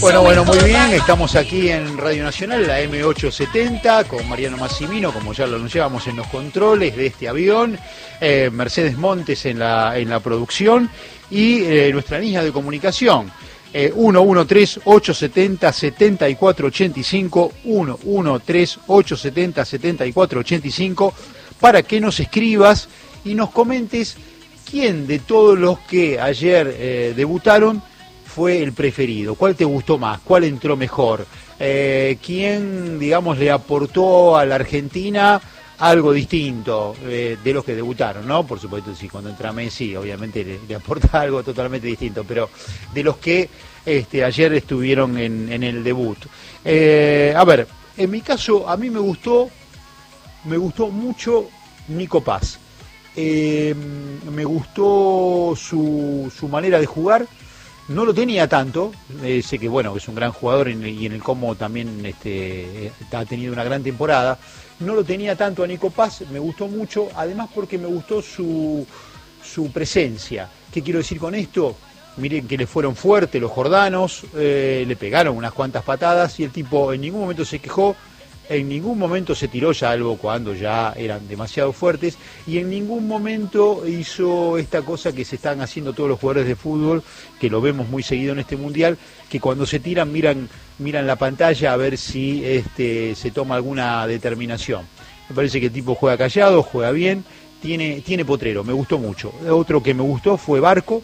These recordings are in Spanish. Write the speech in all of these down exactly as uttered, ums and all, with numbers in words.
Bueno, bueno, muy bien, estamos aquí en Radio Nacional, la eme ochocientos setenta, con Mariano Massimino, como ya lo anunciábamos en los controles de este avión, eh, Mercedes Montes en la, en la producción y eh, nuestra línea de comunicación, eh, uno uno tres, ocho siete cero, siete cuatro ocho cinco, uno uno tres, ocho siete cero, siete cuatro ocho cinco, para que nos escribas y nos comentes quién de todos los que ayer eh, debutaron fue el preferido, cuál te gustó más, cuál entró mejor, eh, quién, digamos, le aportó a la Argentina algo distinto eh, de los que debutaron, ¿no? Por supuesto, sí, cuando entra Messi, obviamente le, le aporta algo totalmente distinto, pero de los que este, ayer estuvieron en, en el debut. Eh, a ver, en mi caso, a mí me gustó, me gustó mucho Nico Paz. Eh, me gustó su, su manera de jugar. No lo tenía tanto, eh, sé que bueno, es un gran jugador en, y en el Como también este, ha tenido una gran temporada. No lo tenía tanto a Nico Paz, me gustó mucho, además porque me gustó su, su presencia. ¿Qué quiero decir con esto? Miren que le fueron fuertes los jordanos, eh, le pegaron unas cuantas patadas y el tipo en ningún momento se quejó. En ningún momento se tiró, salvo cuando ya eran demasiado fuertes, y en ningún momento hizo esta cosa que se están haciendo todos los jugadores de fútbol, que lo vemos muy seguido en este mundial, que cuando se tiran miran miran la pantalla a ver si este, se toma alguna determinación. Me parece que el tipo juega callado, juega bien, tiene, tiene potrero, me gustó mucho. Otro que me gustó fue Barco.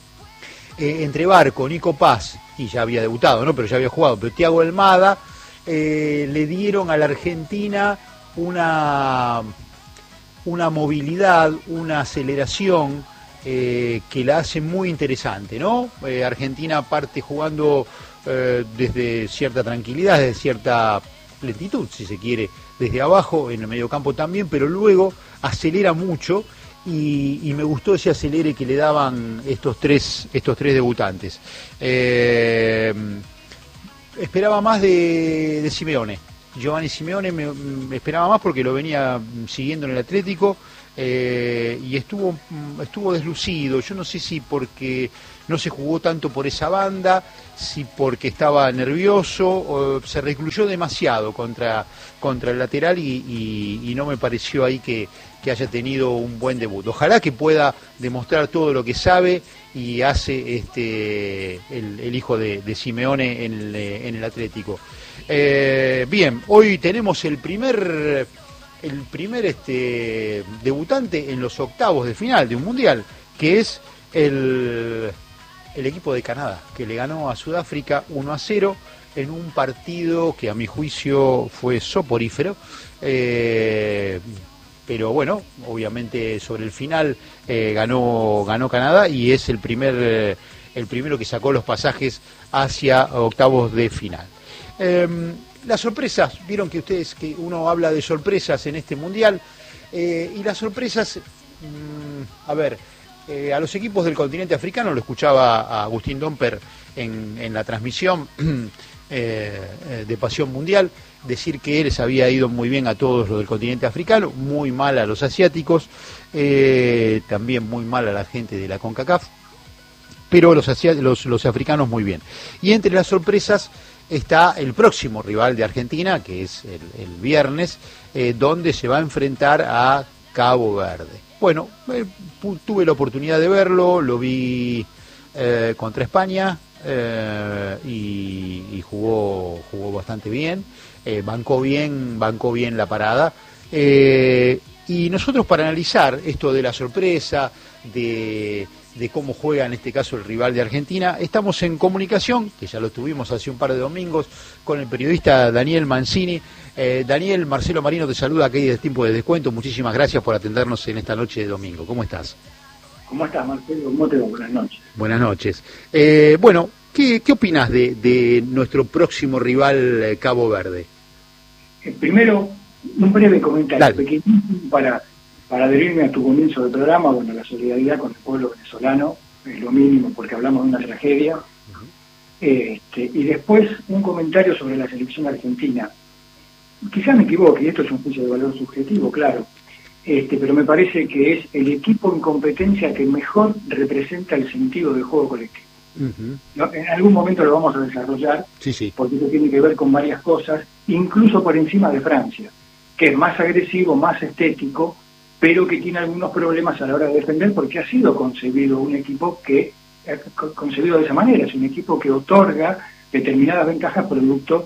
Eh, entre Barco, Nico Paz, y ya había debutado, ¿no? Pero ya había jugado, pero Thiago Almada, Eh, le dieron a la Argentina una, una movilidad, una aceleración eh, que la hace muy interesante, ¿no? Eh, Argentina parte jugando eh, desde cierta tranquilidad, desde cierta lentitud, si se quiere, desde abajo, en el mediocampo también, pero luego acelera mucho y, y me gustó ese acelere que le daban estos tres, estos tres debutantes. Eh, Esperaba más de, de Simeone. Giovanni Simeone me, me esperaba más porque lo venía siguiendo en el Atlético eh, y estuvo, estuvo deslucido. Yo no sé si porque no se jugó tanto por esa banda, si porque estaba nervioso, o se recluyó demasiado contra, contra el lateral y, y, y no me pareció ahí que, que haya tenido un buen debut. Ojalá que pueda demostrar todo lo que sabe y hace este el, el hijo de, de Simeone en el, en el Atlético. Eh, bien, hoy tenemos el primer el primer este debutante en los octavos de final de un mundial, que es el, el equipo de Canadá, que le ganó a Sudáfrica uno a cero en un partido que a mi juicio fue soporífero. Eh, pero bueno, obviamente sobre el final eh, ganó ganó Canadá y es el primer eh, el primero que sacó los pasajes hacia octavos de final. Eh, las sorpresas, vieron que ustedes que uno habla de sorpresas en este mundial eh, y las sorpresas, mmm, a ver, eh, a los equipos del continente africano, lo escuchaba a Agustín Domper en, en la transmisión eh, de Pasión Mundial, decir que él les había ido muy bien a todos los del continente africano, muy mal a los asiáticos, eh, también muy mal a la gente de la CONCACAF, pero los, los, los africanos muy bien. Y entre las sorpresas está el próximo rival de Argentina, que es el, el viernes, eh, donde se va a enfrentar a Cabo Verde. Bueno, eh, tuve la oportunidad de verlo, lo vi eh, contra España eh, y, y jugó, jugó bastante bien. Eh, bancó bien, bancó bien la parada. Eh, y nosotros para analizar esto de la sorpresa, de, de cómo juega en este caso el rival de Argentina, estamos en comunicación, que ya lo tuvimos hace un par de domingos, con el periodista Daniel Mancini. Eh, Daniel, Marcelo Marino te saluda aquí de Tiempo de Descuento. Muchísimas gracias por atendernos en esta noche de domingo. ¿Cómo estás? ¿Cómo estás, Marcelo? ¿Cómo te va? Buenas noches. Buenas noches. Eh, bueno, ¿qué, qué opinas de, de nuestro próximo rival eh, Cabo Verde? Eh, primero, un breve comentario Dale. pequeñísimo para, para adherirme a tu comienzo del programa. Bueno, la solidaridad con el pueblo venezolano es lo mínimo porque hablamos de una tragedia. Uh-huh. este, y después un comentario sobre la selección argentina. Quizás me equivoque, y esto es un juicio de valor subjetivo, claro, este, pero me parece que es el equipo en competencia que mejor representa el sentido del juego colectivo. Uh-huh. ¿No? En algún momento lo vamos a desarrollar, sí, sí. porque eso tiene que ver con varias cosas, incluso por encima de Francia, que es más agresivo, más estético, pero que tiene algunos problemas a la hora de defender, porque ha sido concebido un equipo que, eh, concebido de esa manera, es un equipo que otorga determinadas ventajas producto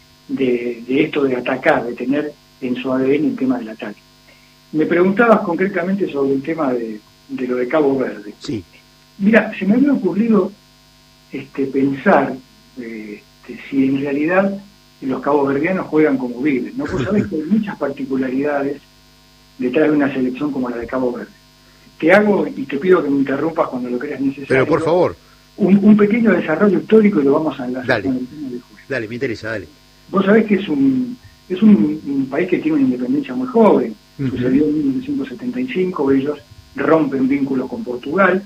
de, de esto de atacar, de tener en su A D N el tema del ataque. Me preguntabas concretamente sobre el tema de, de lo de Cabo Verde. Sí. Mira, se me había ocurrido este, pensar eh, este, si en realidad los caboverdianos juegan como viven, ¿no? Vos sabés que hay muchas particularidades detrás de una selección como la de Cabo Verde. Te hago, y te pido que me interrumpas cuando lo creas necesario. Pero por favor. Un, un pequeño desarrollo histórico y lo vamos a enlazar con el tema del juego. Dale, me interesa, dale. Vos sabés que es un, es un, un país que tiene una independencia muy joven. Uh-huh. Sucedió en mil novecientos setenta y cinco, ellos rompen vínculos con Portugal,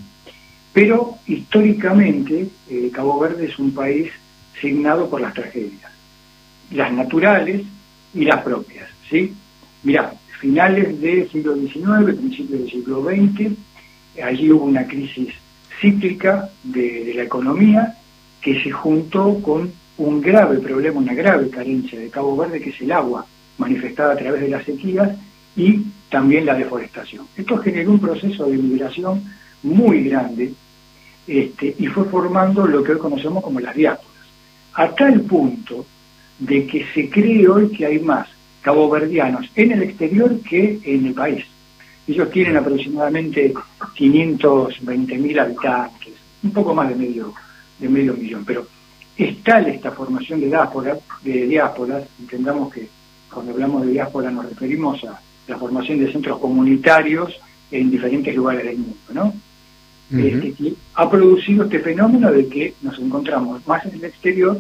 pero históricamente eh, Cabo Verde es un país signado por las tragedias, las naturales y las propias, ¿sí? Mirá, finales del siglo diecinueve, principios del siglo veinte, allí hubo una crisis cíclica de, de la economía que se juntó con un grave problema, una grave carencia de Cabo Verde, que es el agua, manifestada a través de las sequías y también la deforestación. Esto generó un proceso de migración muy grande este, y fue formando lo que hoy conocemos como las diásporas, a tal punto de que se cree hoy que hay más caboverdianos en el exterior que en el país. Ellos tienen aproximadamente quinientos veinte mil habitantes, un poco más de medio, de medio millón, pero es tal esta formación de diásporas, de diásporas, entendamos que cuando hablamos de diáspora nos referimos a la formación de centros comunitarios en diferentes lugares del mundo, ¿no? Uh-huh. Este, que ha producido este fenómeno de que nos encontramos más en el exterior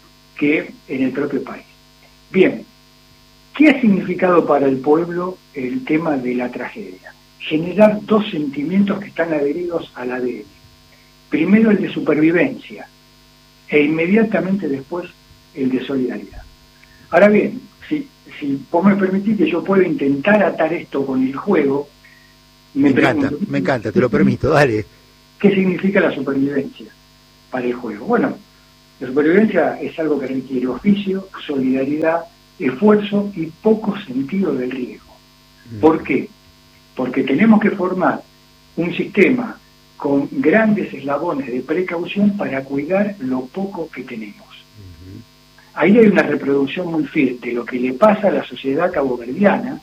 que en el propio país. Bien, ¿qué ha significado para el pueblo el tema de la tragedia? Generar dos sentimientos que están adheridos al A D N. Primero el de supervivencia e inmediatamente después el de solidaridad. Ahora bien, si, si vos me permitís que yo pueda intentar atar esto con el juego, me, me encanta, pregunto, me encanta, te lo permito, dale. ¿Qué significa la supervivencia para el juego? Bueno, la supervivencia es algo que requiere oficio, solidaridad, esfuerzo y poco sentido del riesgo. ¿Por qué? Porque tenemos que formar un sistema con grandes eslabones de precaución para cuidar lo poco que tenemos. Uh-huh. Ahí hay una reproducción muy fiel de lo que le pasa a la sociedad caboverdiana,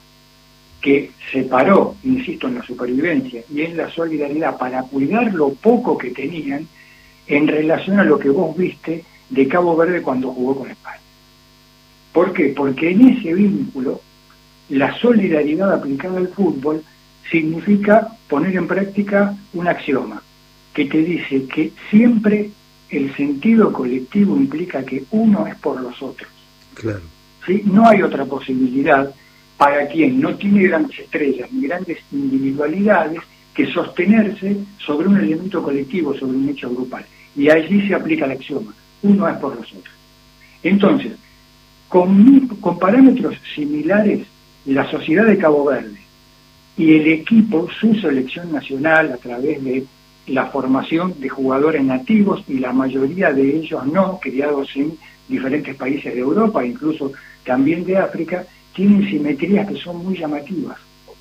que se paró, insisto, en la supervivencia y en la solidaridad para cuidar lo poco que tenían en relación a lo que vos viste de Cabo Verde cuando jugó con España. ¿Por qué? Porque en ese vínculo la solidaridad aplicada al fútbol significa poner en práctica un axioma que te dice que siempre el sentido colectivo implica que uno es por los otros. Claro. ¿Sí? No hay otra posibilidad para quien no tiene grandes estrellas ni grandes individualidades que sostenerse sobre un elemento colectivo, sobre un hecho grupal. Y allí se aplica el axioma, uno es por los otros. Entonces, con, con parámetros similares, la sociedad de Cabo Verde y el equipo, su selección nacional a través de la formación de jugadores nativos y la mayoría de ellos no, criados en diferentes países de Europa, incluso también de África, tienen simetrías que son muy llamativas,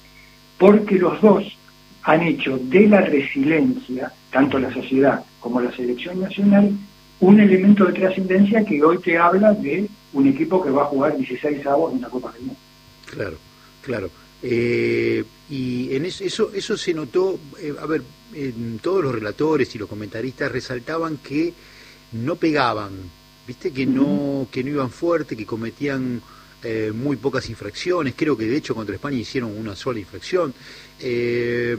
porque los dos han hecho de la resiliencia, tanto la sociedad como la selección nacional, un elemento de trascendencia que hoy te habla de un equipo que va a jugar dieciséis avos en la Copa del Mundo. Claro, claro. Eh, y en eso, eso, eso se notó, eh, a ver, en todos los relatores y los comentaristas resaltaban que no pegaban, viste, que no, que no iban fuerte, que cometían eh, muy pocas infracciones. Creo que de hecho contra España hicieron una sola infracción. Eh,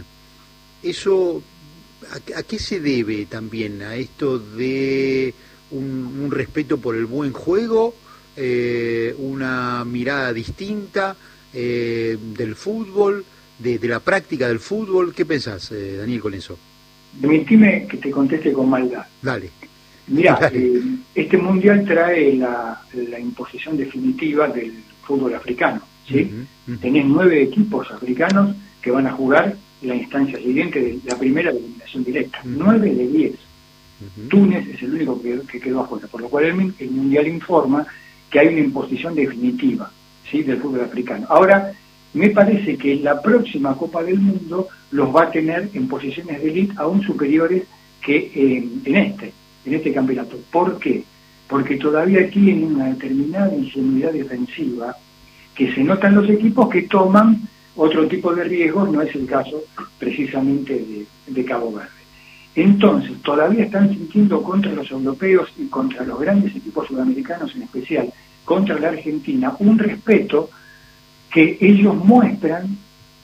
eso, ¿a, ¿a qué se debe también? ¿A esto de un, un respeto por el buen juego, eh, una mirada distinta eh, del fútbol, de, de la práctica del fútbol? ¿Qué pensás, eh, Daniel, con eso? Permitime que te conteste con maldad. Dale. Mirá, eh, este mundial trae la, la imposición definitiva del fútbol africano, ¿sí? Uh-huh, uh-huh. Tenés nueve equipos africanos que van a jugar la instancia siguiente de la primera de eliminación directa, uh-huh. nueve de diez. Uh-huh. Túnez es el único que, que quedó afuera, por lo cual el, el Mundial informa que hay una imposición definitiva, ¿sí?, del fútbol africano. Ahora, me parece que la próxima Copa del Mundo los va a tener en posiciones de élite aún superiores que eh, en este, en este campeonato. ¿Por qué? Porque todavía tienen una determinada ingenuidad defensiva que se notan los equipos que toman otro tipo de riesgos, no es el caso precisamente de, de Cabo Verde. Entonces, todavía están sintiendo contra los europeos y contra los grandes equipos sudamericanos, en especial contra la Argentina, un respeto que ellos muestran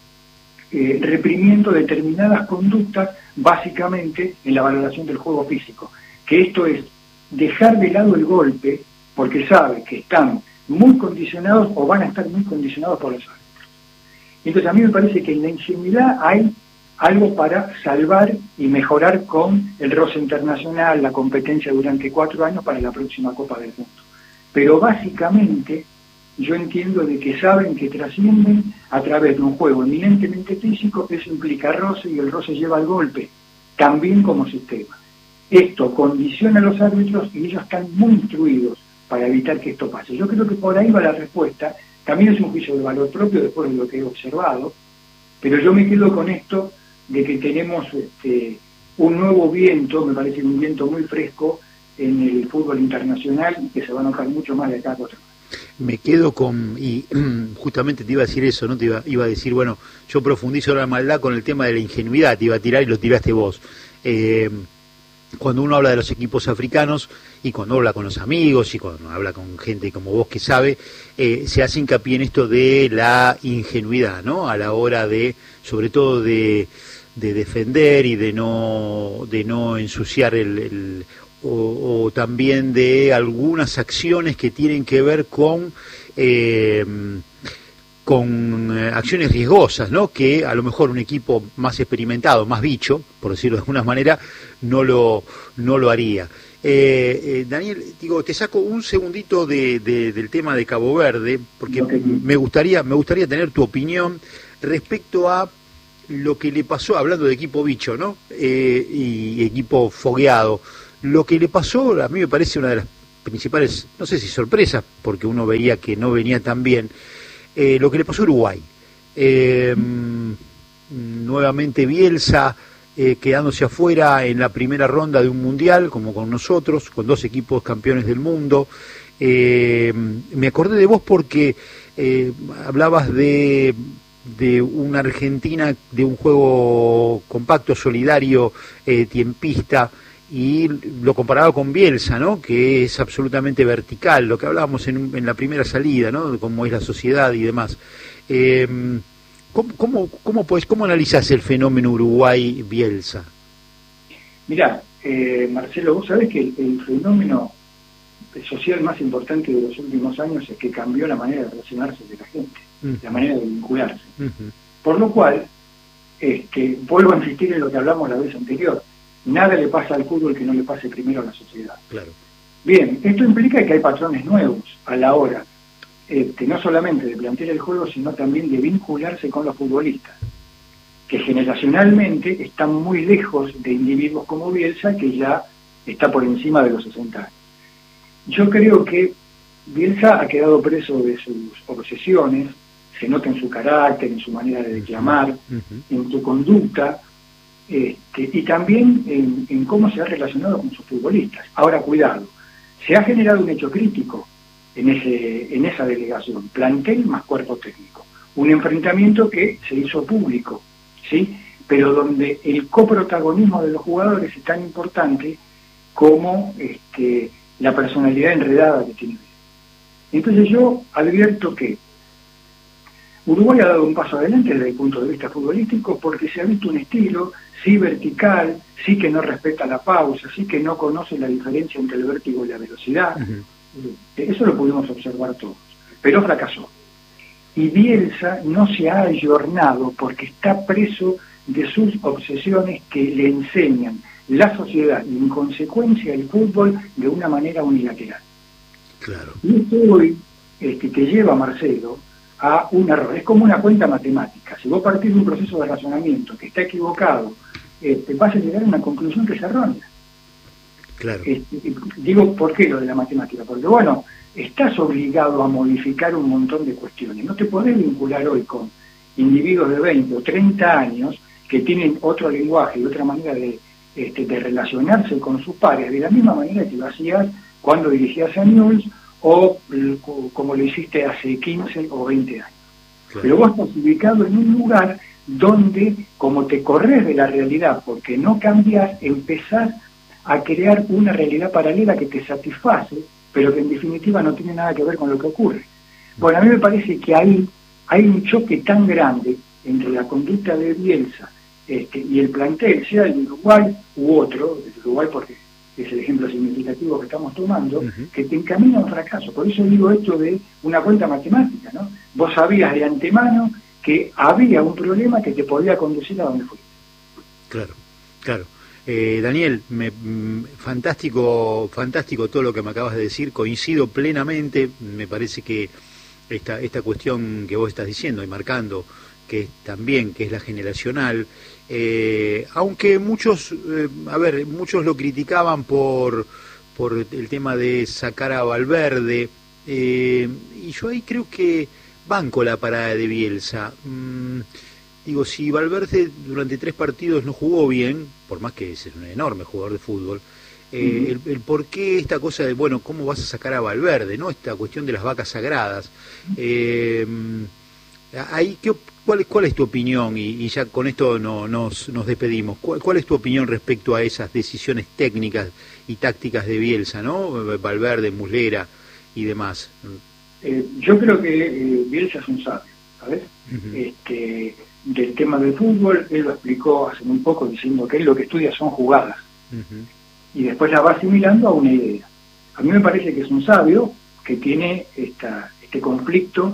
eh, reprimiendo determinadas conductas, básicamente en la valoración del juego físico, que esto es dejar de lado el golpe, porque sabe que están muy condicionados o van a estar muy condicionados por los árbitros. Entonces a mí me parece que en la ingenuidad hay algo para salvar y mejorar con el roce internacional, la competencia durante cuatro años para la próxima Copa del Mundo. Pero básicamente yo entiendo de que saben que trascienden a través de un juego eminentemente físico, eso implica roce y el roce lleva al golpe, también como sistema. Esto condiciona a los árbitros y ellos están muy instruidos para evitar que esto pase. Yo creo que por ahí va la respuesta. También es un juicio de valor propio después de lo que he observado, pero yo me quedo con esto de que tenemos este, un nuevo viento, me parece un viento muy fresco en el fútbol internacional y que se va a notar mucho más de acá a cuatro años. Me quedo con, y justamente te iba a decir eso, ¿no? Te iba, iba a decir, bueno, yo profundizo la maldad con el tema de la ingenuidad, te iba a tirar y lo tiraste vos. Eh, cuando uno habla de los equipos africanos y cuando habla con los amigos y cuando habla con gente como vos que sabe, eh, se hace hincapié en esto de la ingenuidad, ¿no? A la hora de, sobre todo de, de defender y de no, de no ensuciar el, el o, o también de algunas acciones que tienen que ver con eh, con eh, acciones riesgosas, ¿no? Que a lo mejor un equipo más experimentado, más bicho, por decirlo de alguna manera, no lo no lo haría. Eh, eh, Daniel, digo, te saco un segundito de, de, del tema de Cabo Verde, porque okay. me gustaría me gustaría tener tu opinión respecto a lo que le pasó, hablando de equipo bicho, ¿no? Eh, y equipo fogueado. Lo que le pasó, a mí me parece una de las principales, no sé si sorpresas, porque uno veía que no venía tan bien, eh, lo que le pasó a Uruguay. Eh, nuevamente Bielsa eh, quedándose afuera en la primera ronda de un mundial, como con nosotros, con dos equipos campeones del mundo. Eh, me acordé de vos porque eh, hablabas de... de una Argentina, de un juego compacto, solidario, eh, tiempista, y lo comparaba con Bielsa, ¿no? Que es absolutamente vertical, lo que hablábamos en, en la primera salida, ¿no? De cómo es la sociedad y demás. Eh, ¿cómo, cómo, cómo, pues, ¿Cómo analizás el fenómeno Uruguay-Bielsa? Mirá, eh, Marcelo, vos sabés que el, el fenómeno social más importante de los últimos años es que cambió la manera de relacionarse de la gente, uh-huh. la manera de vincularse. Uh-huh. Por lo cual, este, vuelvo a insistir en lo que hablamos la vez anterior, nada le pasa al fútbol que no le pase primero a la sociedad. Claro. Bien, esto implica que hay patrones nuevos a la hora, este, no solamente de plantear el juego, sino también de vincularse con los futbolistas, que generacionalmente están muy lejos de individuos como Bielsa, que ya está por encima de los sesenta años. Yo creo que Bielsa ha quedado preso de sus obsesiones, se nota en su carácter, en su manera de declamar, uh-huh. en su conducta, este, y también en, en cómo se ha relacionado con sus futbolistas. Ahora, cuidado, se ha generado un hecho crítico en, ese, en esa delegación, plantel más cuerpo técnico, un enfrentamiento que se hizo público, ¿sí? Pero donde el coprotagonismo de los jugadores es tan importante como este, la personalidad enredada que tiene. Entonces yo advierto que Uruguay ha dado un paso adelante desde el punto de vista futbolístico porque se ha visto un estilo, sí vertical, sí que no respeta la pausa, sí que no conoce la diferencia entre el vértigo y la velocidad. Uh-huh. Eso lo pudimos observar todos, pero fracasó. Y Bielsa no se ha ayornado porque está preso de sus obsesiones que le enseñan la sociedad y en consecuencia el fútbol de una manera unilateral. Claro. Y esto hoy este, te lleva, Marcelo, a un error. Es como una cuenta matemática. Si vos partís de un proceso de razonamiento que está equivocado, este, vas a llegar a una conclusión que es errónea. Claro. Este, digo, ¿por qué lo de la matemática? Porque, bueno, estás obligado a modificar un montón de cuestiones. No te podés vincular hoy con individuos de veinte o treinta años que tienen otro lenguaje y otra manera de, este, de relacionarse con sus pares, de la misma manera que lo hacías cuando dirigías a Newell's o como lo hiciste hace quince o veinte años. Claro. Pero vos estás ubicado en un lugar donde, como te corres de la realidad porque no cambias, empezás a crear una realidad paralela que te satisface, pero que en definitiva no tiene nada que ver con lo que ocurre. Bueno, a mí me parece que ahí hay un choque tan grande entre la conducta de Bielsa este, y el plantel, sea el de Uruguay u otro, el Uruguay porque es el ejemplo significativo que estamos tomando, uh-huh. que te encamina a un fracaso. Por eso digo esto de una cuenta matemática, ¿no? Vos sabías de antemano que había un problema que te podía conducir a donde fuiste. Claro, claro. Eh, Daniel, me, mm, fantástico, fantástico todo lo que me acabas de decir, coincido plenamente, me parece que esta, esta cuestión que vos estás diciendo y marcando, que también que es la generacional, eh, aunque muchos, eh, a ver, muchos lo criticaban por, por el tema de sacar a Valverde, eh, y yo ahí creo que banco la parada de Bielsa. Mm, digo, si Valverde durante tres partidos no jugó bien, por más que es un enorme jugador de fútbol, eh, uh-huh. el, el por qué esta cosa de, bueno, ¿cómo vas a sacar a Valverde? ¿No? Esta cuestión de las vacas sagradas. Eh, ahí, ¿qué, cuál, ¿Cuál es tu opinión? Y, y ya con esto no, nos, nos despedimos. ¿Cuál, ¿Cuál es tu opinión respecto a esas decisiones técnicas y tácticas de Bielsa, ¿no? Valverde, Muslera y demás. Eh, yo creo que eh, Bielsa es un sabio, ¿sabes? Uh-huh. Este, del tema del fútbol, él lo explicó hace muy poco diciendo que él lo que estudia son jugadas. Uh-huh. Y después las va asimilando a una idea. A mí me parece que es un sabio que tiene esta, este conflicto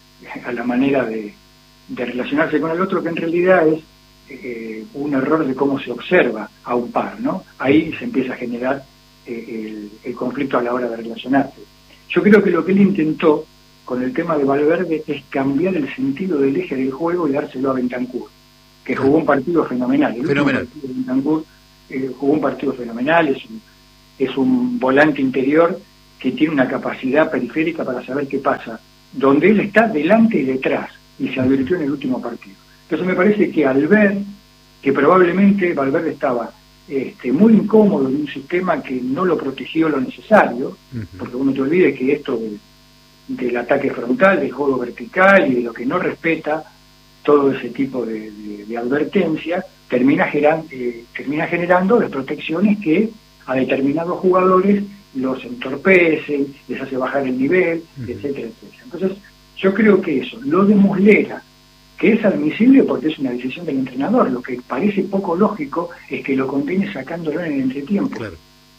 a la manera de, de relacionarse con el otro, que en realidad es eh, un error de cómo se observa a un par, ¿no? Ahí se empieza a generar eh, el, el conflicto a la hora de relacionarse. Yo creo que lo que él intentó con el tema de Valverde es cambiar el sentido del eje del juego y dárselo a Bentancur, que jugó un partido fenomenal. El fenomenal. Partido de Bentancur eh, jugó un partido fenomenal, es un, es un volante interior que tiene una capacidad periférica para saber qué pasa, donde él está delante y detrás, y se advirtió en el último partido. Entonces me parece que al ver que probablemente Valverde estaba Este, muy incómodo en un sistema que no lo protegió lo necesario, uh-huh. porque uno te olvide que esto de, del ataque frontal, del juego vertical y de lo que no respeta todo ese tipo de, de, de advertencias, termina, geran, eh, termina generando desprotecciones que a determinados jugadores los entorpecen, les hace bajar el nivel, uh-huh. etcétera, etcétera. Entonces, yo creo que eso, lo de Muslera, que es admisible porque es una decisión del entrenador. Lo que parece poco lógico es que lo condene sacándolo en el entretiempo. Claro.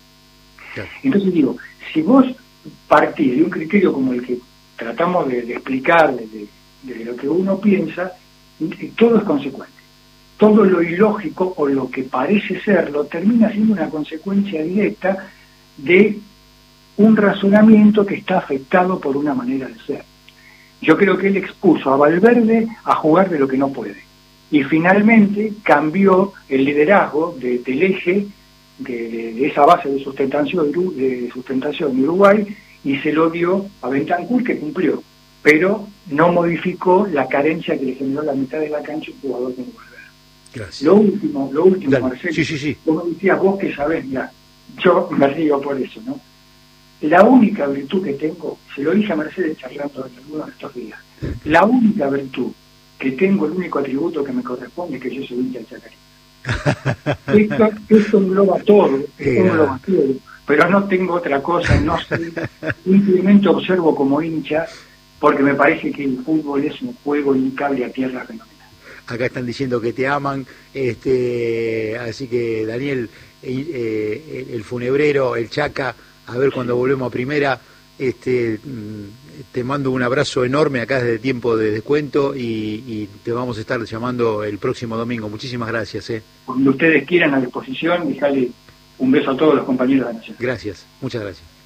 Claro. Entonces digo, si vos partís de un criterio como el que tratamos de, de explicar desde, desde lo que uno piensa, todo es consecuente. Todo lo ilógico o lo que parece serlo termina siendo una consecuencia directa de un razonamiento que está afectado por una manera de ser. Yo creo que él expuso a Valverde a jugar de lo que no puede. Y finalmente cambió el liderazgo de, del eje de, de, de esa base de sustentación, de sustentación de Uruguay y se lo dio a Bentancur, que cumplió. Pero no modificó la carencia que le generó la mitad de la cancha un jugador como Valverde. Gracias. Lo último, lo último, Dale. Marcelo, sí, sí, sí. vos me decías, vos que sabés, mira, yo me río por eso, ¿no? La única virtud que tengo, se lo dije a Mercedes charlando en algunos de estos días, la única virtud que tengo, el único atributo que me corresponde es que yo soy hincha del Chacarita. Esto, esto engloba todo, esto engloba todo, pero no tengo otra cosa, no sé, simplemente observo como hincha, porque me parece que el fútbol es un juego y un cable a tierra fenomenal. Acá están diciendo que te aman, este, así que Daniel, eh, el funebrero, el Chaca, a ver cuando volvemos a primera, este, te mando un abrazo enorme acá desde Tiempo de Descuento y, y te vamos a estar llamando el próximo domingo. Muchísimas gracias. Eh. Cuando ustedes quieran, a disposición, dejale un beso a todos los compañeros de la Nación. Gracias, muchas gracias.